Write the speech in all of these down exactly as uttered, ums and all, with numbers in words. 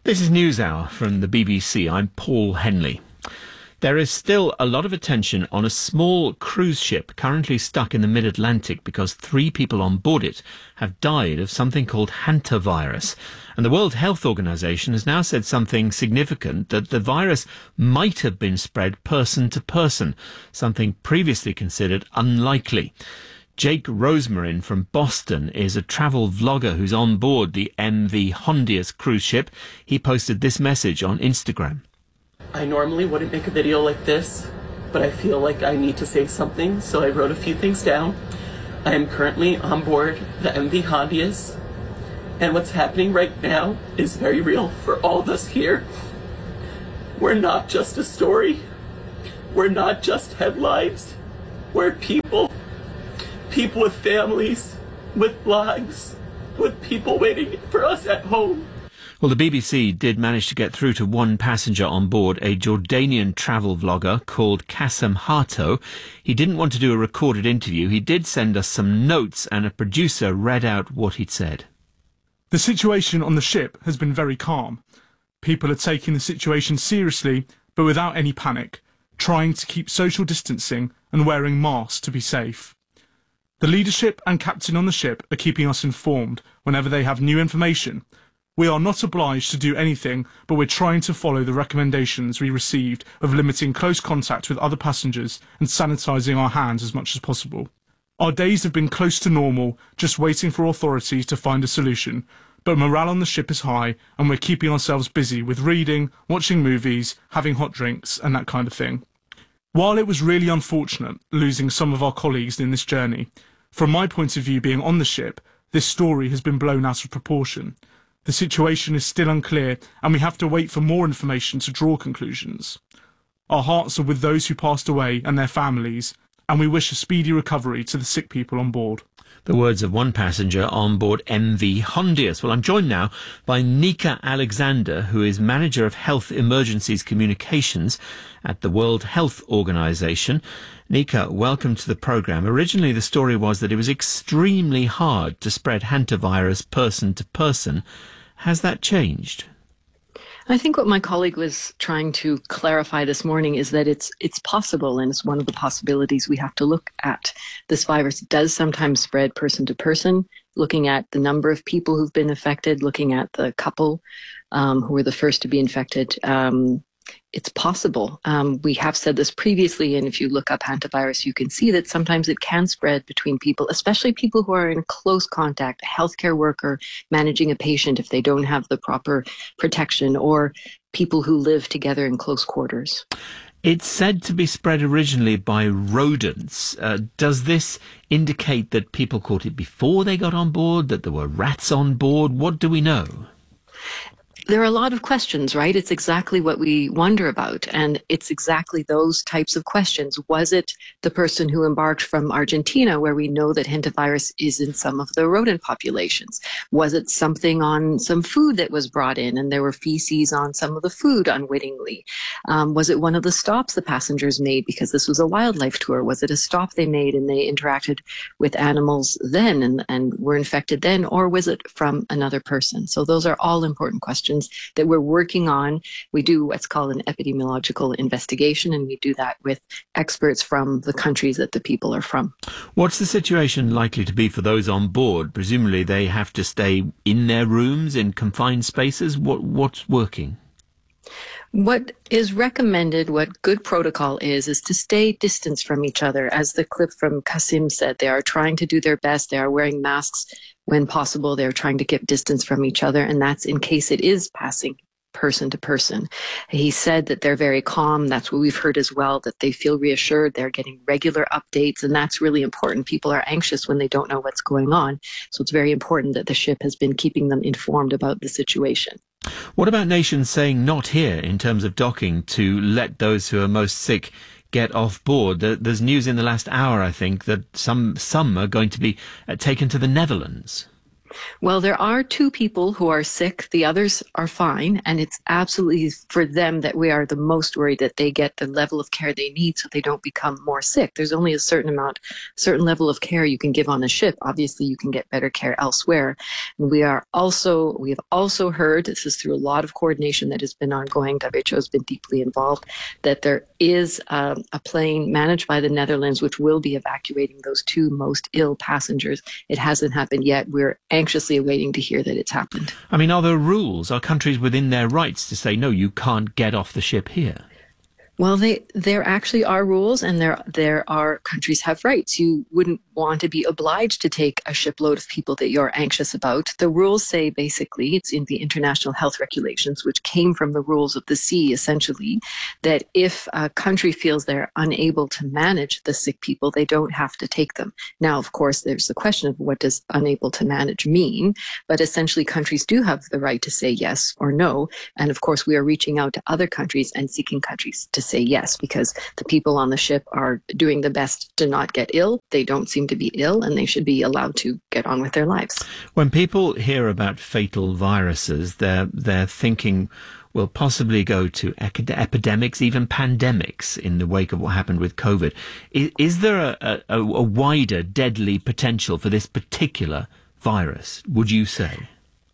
This is NewsHour from the B B C. I'm Paul Henley. There is still a lot of attention on a small cruise ship currently stuck in the mid-Atlantic because three people on board it have died of something called hantavirus. And the World Health Organization has now said something significant, that the virus might have been spread person to person, something previously considered unlikely. Jake Rosemarin from Boston is a travel vlogger who's on board the M V Hondius cruise ship. He posted this message on Instagram. I normally wouldn't make a video like this, but I feel like I need to say something, so I wrote a few things down. I am currently on board the M V Hondius, and what's happening right now is very real for all of us here. We're not just a story. We're not just headlines. We're people. People with families, with lives, with people waiting for us at home. Well, the B B C did manage to get through to one passenger on board, a Jordanian travel vlogger called Kassem Hato. He didn't want to do a recorded interview. He did send us some notes, and a producer read out what he'd said. The situation on the ship has been very calm. People are taking the situation seriously, but without any panic, trying to keep social distancing and wearing masks to be safe. The leadership and captain on the ship are keeping us informed whenever they have new information. We are not obliged to do anything, but we're trying to follow the recommendations we received of limiting close contact with other passengers and sanitising our hands as much as possible. Our days have been close to normal, just waiting for authorities to find a solution, but morale on the ship is high and we're keeping ourselves busy with reading, watching movies, having hot drinks and that kind of thing. While it was really unfortunate losing some of our colleagues in this journey, from my point of view being on the ship, this story has been blown out of proportion. The situation is still unclear and we have to wait for more information to draw conclusions. Our hearts are with those who passed away and their families, and we wish a speedy recovery to the sick people on board. The words of one passenger on board M V Hondius. Well, I'm joined now by Nika Alexander, who is Manager of Health Emergencies Communications at the World Health Organization. Nika, welcome to the programme. Originally, the story was that it was extremely hard to spread hantavirus person to person. Has that changed? I think what my colleague was trying to clarify this morning is that it's it's possible, and it's one of the possibilities we have to look at. This virus does sometimes spread person to person, looking at the number of people who've been affected, looking at the couple um, who were the first to be infected. Um, it's possible. Um, we have said this previously, and if you look up hantavirus, you can see that sometimes it can spread between people, especially people who are in close contact, a healthcare worker managing a patient if they don't have the proper protection, or people who live together in close quarters. It's said to be spread originally by rodents. Uh, does this indicate that people caught it before they got on board, that there were rats on board? What do we know? There are a lot of questions, right? It's exactly what we wonder about. And it's exactly those types of questions. Was it the person who embarked from Argentina, where we know that hantavirus is in some of the rodent populations? Was it something on some food that was brought in and there were feces on some of the food unwittingly? Um, was it one of the stops the passengers made, because this was a wildlife tour? Was it a stop they made and they interacted with animals then and, and were infected then? Or was it from another person? So those are all important questions that we're working on. We do what's called an epidemiological investigation, and we do that with experts from the countries that the people are from. What's the situation likely to be for those on board? Presumably they have to stay in their rooms, in confined spaces. What, what's working? What is recommended, what good protocol is, is to stay distanced from each other. As the clip from Kasim said, they are trying to do their best. They are wearing masks when possible. They're trying to keep distance from each other, and that's in case it is passing person to person. He said that they're very calm. That's what we've heard as well, that they feel reassured. They're getting regular updates, and that's really important. People are anxious when they don't know what's going on. So it's very important that the ship has been keeping them informed about the situation. What about nations saying not here in terms of docking to let those who are most sick get off board? There's news in the last hour, I think, that some some are going to be taken to the Netherlands. Well, there are two people who are sick. The others are fine. And it's absolutely for them that we are the most worried that they get the level of care they need so they don't become more sick. There's only a certain amount, certain level of care you can give on a ship. Obviously, you can get better care elsewhere. And we are also, we have also heard, this is through a lot of coordination that has been ongoing, W H O has been deeply involved, that there is um, a plane managed by the Netherlands which will be evacuating those two most ill passengers. It hasn't happened yet. We're anxiously awaiting to hear that it's happened. I mean, are there rules? Are countries within their rights to say, no, you can't get off the ship here? Well, they, there actually are rules, and there there are countries have rights. You wouldn't want to be obliged to take a shipload of people that you're anxious about. The rules say basically, it's in the international health regulations, which came from the rules of the sea, essentially, that if a country feels they're unable to manage the sick people, they don't have to take them. Now, of course, there's the question of what does unable to manage mean, but essentially countries do have the right to say yes or no. And of course, we are reaching out to other countries and seeking countries to say yes, because the people on the ship are doing the best to not get ill. They don't seem to be ill, and they should be allowed to get on with their lives. When people hear about fatal viruses, they're, they're thinking will possibly go to epidemics, even pandemics, in the wake of what happened with COVID. Is, is there a, a, a wider deadly potential for this particular virus, would you say?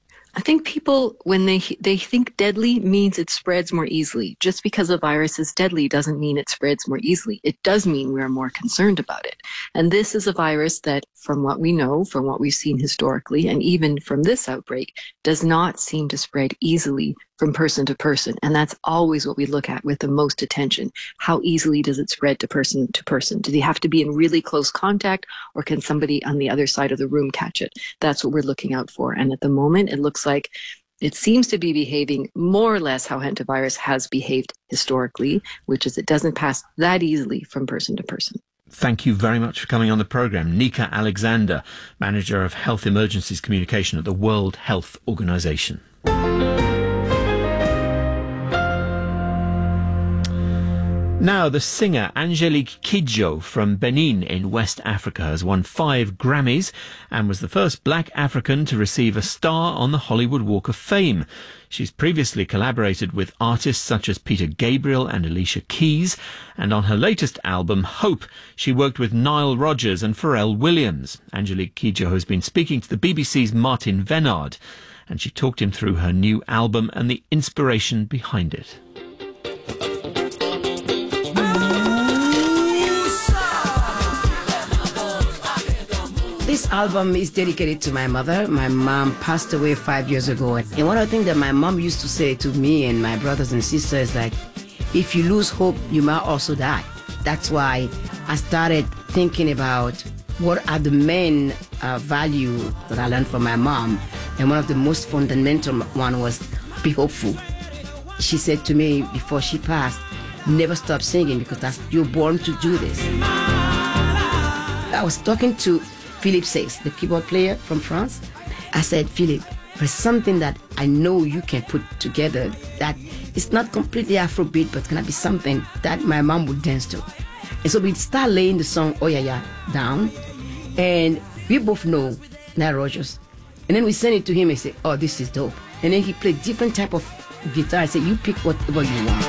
I think people, when they they think deadly means it spreads more easily. Just because a virus is deadly doesn't mean it spreads more easily. It does mean we're more concerned about it. And this is a virus that, from what we know, from what we've seen historically, and even from this outbreak, does not seem to spread easily from person to person. And that's always what we look at with the most attention. How easily does it spread to person to person? Do they have to be in really close contact, or can somebody on the other side of the room catch it? That's what we're looking out for. And at the moment, it looks like it seems to be behaving more or less how hantavirus has behaved historically, which is it doesn't pass that easily from person to person. Thank you very much for coming on the programme. Nika Alexander, Manager of Health Emergencies Communication at the World Health Organization. Now, the singer Angelique Kidjo from Benin in West Africa has won five Grammys and was the first black African to receive a star on the Hollywood Walk of Fame. She's previously collaborated with artists such as Peter Gabriel and Alicia Keys, and on her latest album, Hope, she worked with Nile Rodgers and Pharrell Williams. Angelique Kidjo has been speaking to the B B C's Martin Venard, and she talked him through her new album and the inspiration behind it. This album is dedicated to my mother. My mom passed away five years ago. And one of the things that my mom used to say to me and my brothers and sisters is like, if you lose hope, you might also die. That's why I started thinking about what are the main uh, values that I learned from my mom. And one of the most fundamental one was be hopeful. She said to me before she passed, never stop singing because that's, you're born to do this. I was talking to Philippe Says, the keyboard player from France. I said, Philippe, there's something that I know you can put together that it's not completely Afrobeat, but it's gonna be something that my mom would dance to. And so we start laying the song Oh Yeah Yeah down, and we both know Nile Rodgers. And then we send it to him and say, oh, this is dope. And then he played different type of guitar. I said, you pick whatever you want.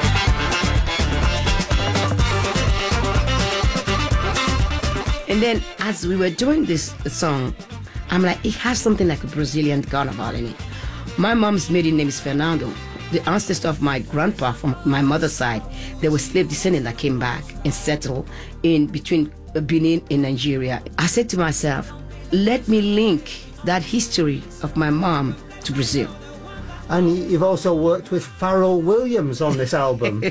And then as we were doing this song, I'm like, it has something like a Brazilian carnival in it. My mom's maiden name is Fernando. The ancestor of my grandpa from my mother's side, they were slave descendants that came back and settled in between Benin and Nigeria. I said to myself, let me link that history of my mom to Brazil. And you've also worked with Pharrell Williams on this album.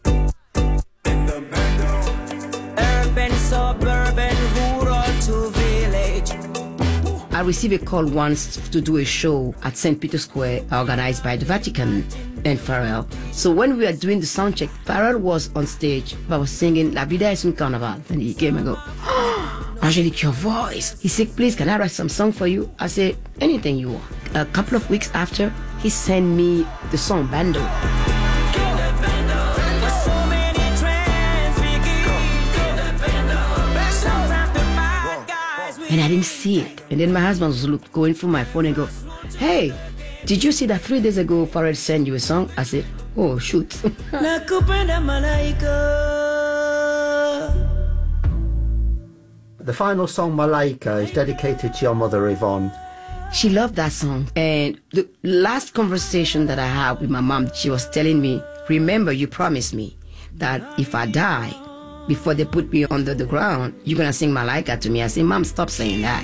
Urban, suburban, rural to village. I received a call once to do a show at Saint Peter's Square organized by the Vatican and Pharrell. So when we were doing the sound check, Pharrell was on stage. I was singing La Vida es un Carnaval. And he came and go, oh, Angelique, your voice. He said, please, can I write some song for you? I said, anything you want. A couple of weeks after, he sent me the song Bando. and I didn't see it. And then my husband was look, going through my phone and go, hey, did you see that three days ago Pharrell sent you a song? I said, oh, shoot. The final song, Malaika, is dedicated to your mother, Yvonne. She loved that song. And the last conversation that I had with my mom, she was telling me, remember, you promised me that if I die, before they put me under the ground, you're going to sing Malaika to me. I said, Mom, stop saying that.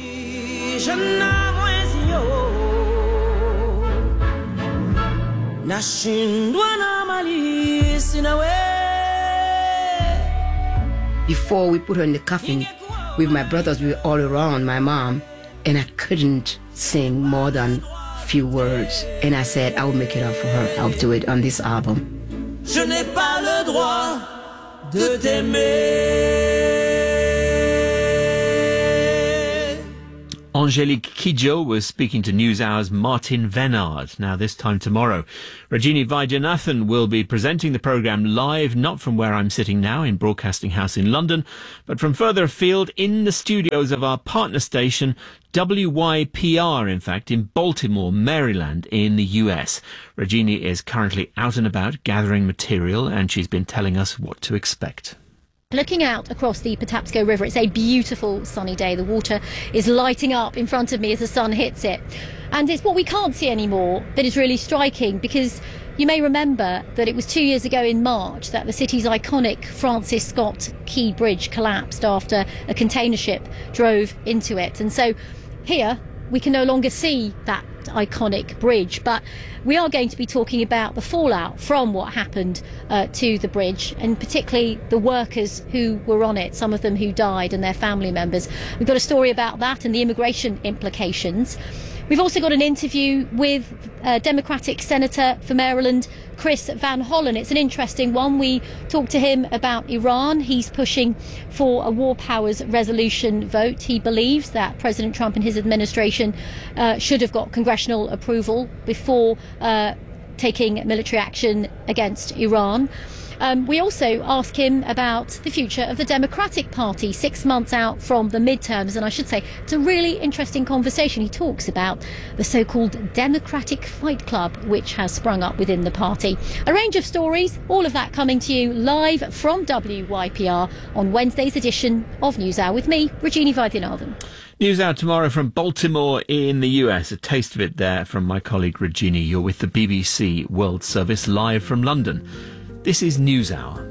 Before we put her in the coffin, with my brothers, we were all around my mom, and I couldn't sing more than a few words. And I said, I will make it up for her. I'll do it on this album. Je n'ai pas le droit de t'aimer. Angelique Kidjo was speaking to NewsHour's Martin Venard. Now, this time tomorrow, Rajini Vaidyanathan will be presenting the programme live, not from where I'm sitting now in Broadcasting House in London, but from further afield in the studios of our partner station, W Y P R, in fact, in Baltimore, Maryland, in the U S. Rajini is currently out and about gathering material, and she's been telling us what to expect. Looking out across the Patapsco River, it's a beautiful sunny day. The water is lighting up in front of me as the sun hits it. And it's what we can't see anymore that is really striking, because you may remember that it was two years ago in March that the city's iconic Francis Scott Key Bridge collapsed after a container ship drove into it. And so here we can no longer see that iconic bridge, but we are going to be talking about the fallout from what happened uh, to the bridge, and particularly the workers who were on it, some of them who died and their family members. We've got a story about that and the immigration implications. We've also got an interview with uh, Democratic Senator for Maryland, Chris Van Hollen. It's an interesting one. We talked to him about Iran. He's pushing for a war powers resolution vote. He believes that President Trump and his administration uh, should have got congressional approval before uh, taking military action against Iran. Um, we also ask him about the future of the Democratic Party six months out from the midterms. And I should say, it's a really interesting conversation. He talks about the so-called Democratic Fight Club, which has sprung up within the party. A range of stories, all of that coming to you live from W Y P R on Wednesday's edition of NewsHour with me, Rajini Vaidyanathan. NewsHour tomorrow from Baltimore in the U S. A taste of it there from my colleague Rajini. You're with the B B C World Service live from London. This is NewsHour.